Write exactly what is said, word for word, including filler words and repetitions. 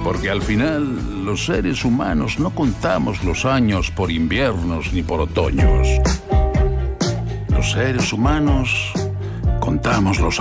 Porque al final los seres humanos no contamos los años por inviernos ni por otoños. Los seres humanos contamos los